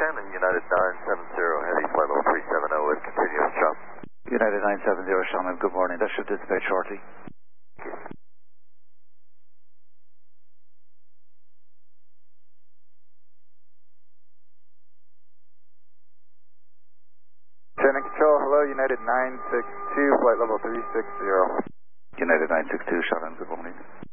and United 970, heavy flight level 370 with continuous chop. United 970, Shaman, good morning. That should dissipate shortly. Training control, hello, United 962, flight level 360. United 962, Shaman, good morning.